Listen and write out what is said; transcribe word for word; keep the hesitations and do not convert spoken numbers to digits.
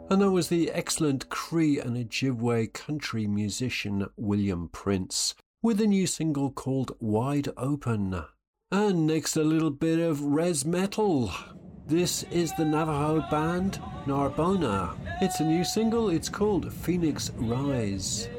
And that was the excellent Cree and Ojibwe country musician William Prince with a new single called Wide Open. And next a little bit of res metal. This is the Navajo band Narbona. It's a new single, it's called Phoenix Rise.